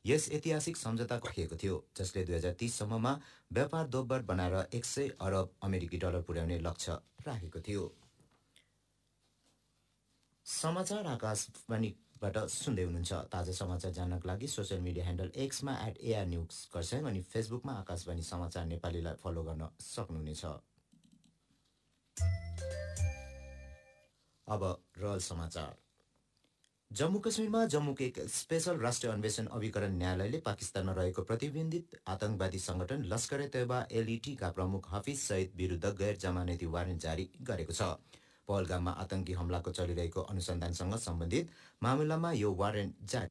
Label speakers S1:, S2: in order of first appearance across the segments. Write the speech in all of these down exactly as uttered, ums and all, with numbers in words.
S1: यस ऐतिहासिक सम्झौता राखिएको थियो जसले दुई हजार तीस सम्ममा व्यापार दोब्बर बनाएर एक सय अरब अमेरिकी डलर पुर्याउने लक्ष्य राखेको थियो। समाचार आकाशवाणीबाट सुन्दै हुनुहुन्छ। ताजा समाचार जान्नको लागि social media handle एक्समा at AR news Kurseong अनि फेसबुकमा आकाशवाणी समाचार नेपालीलाई फलो गर्न सक्नुहुनेछ। अब रोयल समाचार। जम्मू कश्मीरमा जम्मूको एक स्पेशल राष्ट्रिय अन्वेषण अभिकरण न्यायालयले पाकिस्तानमा रहेको प्रतिबन्धित आतंकवादी संगठन लस्कर ए तैयबा एलईटीका प्रमुख हफिज सईद विरुद्ध गैर जमानती वारेन्ट जारी गरेको छ। पहलगाममा आतंकी हमलाको चलिरहेको अनुसन्धानसँग सम्बन्धित मामलामा यो वारेन्ट जारी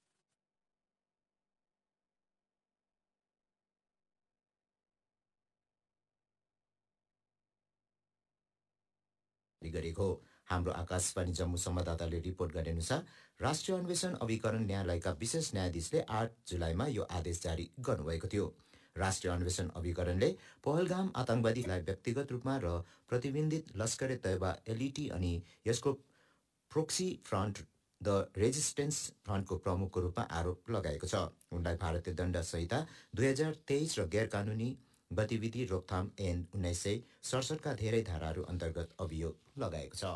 S1: गरेको हो। हाम्रो आकाशवाणी जम्मू संवाददाताले रिपोर्ट गरे अनुसार राष्ट्रिय अन्वेषण अभिकरण न्यायालयका विशेष न्यायाधीशले आठ जुलाईमा यो आदेश जारी गर्नुभएको थियो। राष्ट्रिय अन्वेषण अभिकरणले पहलगाम आतंकवादीलाई व्यक्तिगत रूपमा र प्रतिबन्धित लस्कर ए तैयबा एलईटी अनि यसको प्रोक्सी फ्रन्ट द रेजिस्टेन्स फ्रन्टको प्रमुखको रूपमा आरोप लगाएको छ। उनलाई भारतीय दण्ड संहिता दुई हजार तेइस र गैर कानुनी गतिविधि रोकथाम ऐन उन्नाइस सय सडसठका धेरै धाराहरू अन्तर्गत अभियोग लगाएको छ।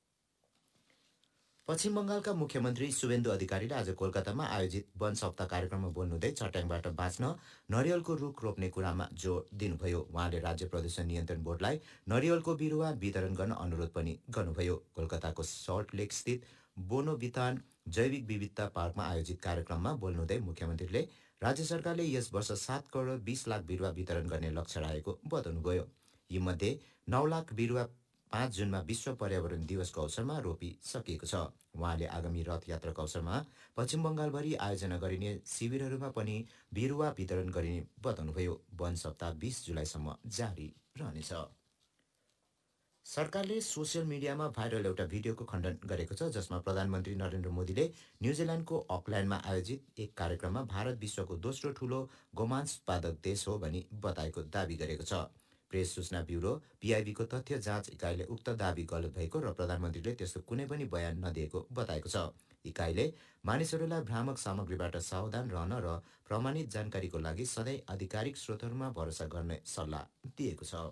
S1: पश्चिम बंगालका मुख्यमन्त्री शुभेन्दु अधिकारीले आज कोलकातामा आयोजित वन सप्ताह कार्यक्रममा बोल्नुहुँदै चट्याङबाट बाँच्न नरियलको रुख रोप्ने कुरामा जोड दिनुभयो। उहाँले राज्य प्रदूषण नियन्त्रण बोर्डलाई नरियलको बिरुवा वितरण गर्न अनुरोध पनि गर्नुभयो। कोलकाताको सल्ट लेक स्थित बोनोबितान जैविक विविधता पार्कमा आयोजित कार्यक्रममा बोल्नुहुँदै मुख्यमन्त्रीले राज्य सरकारले यस वर्ष सात करोड बीस लाख बिरुवा वितरण गर्ने लक्ष्य राखेको बताउनुभयो। यीमध्ये नौ लाख बिरुवा पाँच जुनमा विश्व पर्यावरण दिवसको अवसरमा रोपिसकिएको छ। उहाँले आगामी रथ यात्राको अवसरमा पश्चिम बंगालभरि आयोजना गरिने शिविरहरूमा पनि बिरुवा वितरण गरिने बताउनुभयो। वन सप्ताह बीस जुलाईसम्म जारी रहनेछ। सरकारले सोसियल मिडियामा भाइरल एउटा भिडियोको खण्डन गरेको छ जसमा प्रधानमन्त्री नरेन्द्र मोदीले न्युजिल्यान्डको अकल्यान्डमा आयोजित एक कार्यक्रममा भारत विश्वको दोस्रो ठूलो गोमांस उत्पादक देश हो भनी बताएको दावी गरेको छ। प्रेस सूचना ब्युरो पीआईबीको तथ्य जाँच इकाइले उक्त दावी गलत भएको र प्रधानमन्त्रीले त्यस्तो कुनै पनि बयान नदिएको बताएको छ। इकाइले मानिसहरूलाई भ्रामक सामग्रीबाट सावधान रहन र प्रमाणित जानकारीको लागि सधैँ आधिकारिक स्रोतहरूमा भरोसा गर्ने सल्लाह दिएको छ।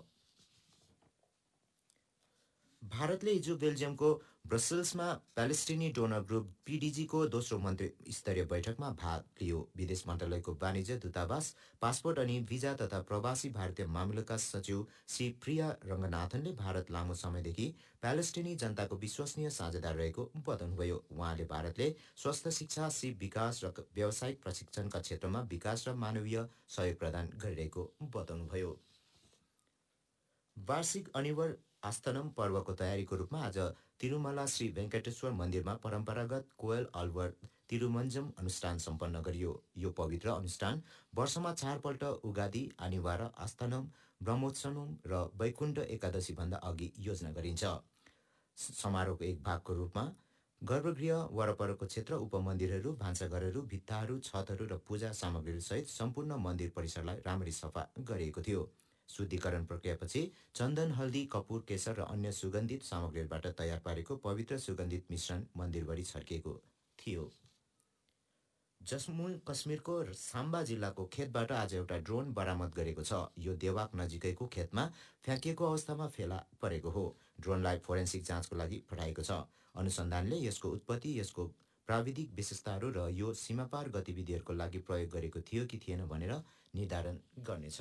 S1: भारतले हिजो बेल्जियमको ब्रसेल्समा प्यालेस्टिनी डोनर ग्रुप पीडीजीको दोस्रो मन्त्री स्तरीय बैठकमा भाग लियो। विदेश मन्त्रालयको वाणिज्य दूतावास, पासपोर्ट अनि भिजा तथा प्रवासी भारतीय मामिलाका सचिव श्री प्रिया रङ्गनाथनले भारत लामो समयदेखि प्यालेस्टिनी जनताको विश्वसनीय साझेदार रहेको बताउनुभयो। उहाँले भारतले स्वास्थ्य, शिक्षा, सिप विकास र व्यावसायिक प्रशिक्षणका क्षेत्रमा विकास र मानवीय सहयोग प्रदान गरिरहेको बताउनुभयो। वार्षिक अनिवर आस्थनम पर्वको तयारीको रूपमा आज तिरुमला श्री वेङ्कटेश्वर मन्दिरमा परम्परागत कोयल अल्वर तिरुमञ्जम अनुष्ठान सम्पन्न गरियो। यो पवित्र अनुष्ठान वर्षमा चारपल्ट उगादी, आनिवार, आस्थानम, ब्रह्मोत्सवम र वैकुण्ठ एकादशीभन्दा अघि योजना गरिन्छ। समारोहको एक भागको रूपमा गर्भगृह वरपरको क्षेत्र, उपमन्दिरहरू, भान्साघरहरू, भित्ताहरू, छतहरू र पूजा सामग्रीहरू सहित सम्पूर्ण मन्दिर परिसरलाई राम्ररी सफा गरिएको थियो। शुद्धिकरण प्रक्रियापछि चन्दन, हल्दी, कपुर, केसर र अन्य सुगन्धित सामग्रीहरूबाट तयार पारेको पवित्र सुगन्धित मिश्रण मन्दिरभरि छर्किएको थियो। जम्मू कश्मीरको साम्बा जिल्लाको खेतबाट आज एउटा ड्रोन बरामद गरेको छ। यो देवाक नजिकैको खेतमा फ्याँकिएको अवस्थामा फेला परेको हो। ड्रोनलाई फोरेन्सिक जाँचको लागि पठाएको छ। अनुसन्धानले यसको उत्पत्ति, यसको प्राविधिक विशेषताहरू र यो सीमापार गतिविधिहरूको लागि प्रयोग गरेको थियो कि थिएन भनेर निर्धारण गर्नेछ।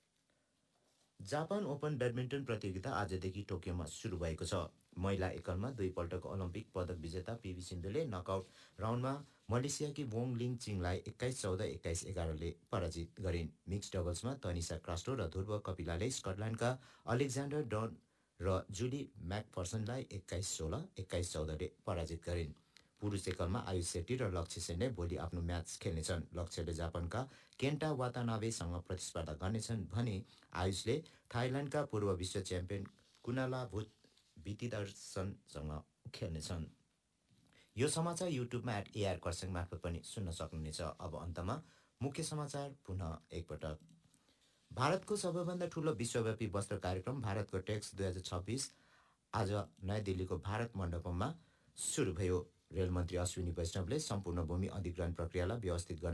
S1: जापान ओपन ब्याडमिन्टन प्रतियोगिता आजदेखि टोकियोमा सुरु भएको छ। महिला एकलमा दुईपल्टको ओलम्पिक पदक विजेता पीवी सिन्धुले नकआउट राउन्डमा मलेसियाकी वोङ लिङ चिङलाई एक्काइस चौध एक्काइस एघारले पराजित गरिन्। मिक्स डबल्समा तनिषा क्रास्टो र ध्रुव कपिलाले स्कटल्यान्डका अलेक्जान्डर डन र जुली म्याकफर्सनलाई एक्काइस सोह्र एक्काइस चौधले पराजित गरिन्। पुरुष एकलमा आयुष शेट्टी र लक्ष्य सेनले भोलि आफ्नो म्याच खेल्नेछन्। लक्ष्यले जापानका केन्टा वातानाबेसँग प्रतिस्पर्धा गर्नेछन् भने आयुषले थाइल्यान्डका पूर्व विश्व च्याम्पियन कुनालाभुत वितिदर्शनसँग खेल्नेछन्। यो समाचार युट्युबमा एट एआर खरसाङ मार्फत पनि सुन्न सक्नुहुनेछ। अब अन्तमा मुख्य समाचार पुनः एकपटक। भारतको सबैभन्दा ठूलो विश्वव्यापी वस्त्र कार्यक्रम भारतको टेक्स दुई हजार छब्बिस आज नयाँ दिल्लीको भारत मण्डपममा सुरु भयो। रेल मन्त्री अश्विनी वैष्णवले सम्पूर्ण भूमि अधिग्रहण प्रक्रियालाई व्यवस्थित गर्न